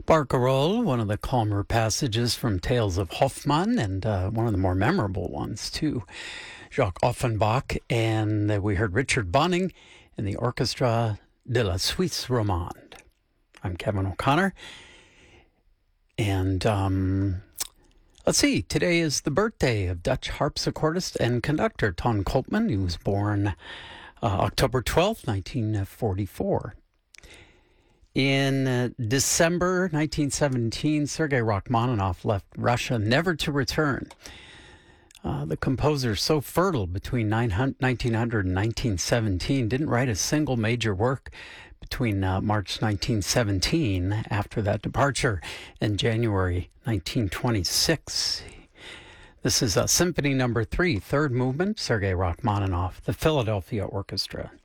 Barcarolle, one of the calmer passages from Tales of Hoffmann, and one of the more memorable ones, too. Jacques Offenbach, and we heard Richard Bonning in the Orchestra de la Suisse Romande. I'm Kevin O'Connor, and let's see, today is the birthday of Dutch harpsichordist and conductor Ton Koopman. He was born October 12th, 1944. In December 1917, Sergei Rachmaninoff left Russia, never to return. The composer, so fertile between 1900 and 1917, didn't write a single major work between March 1917, after that departure, and January 1926. This is Symphony No. 3, third movement, Sergei Rachmaninoff, the Philadelphia Orchestra.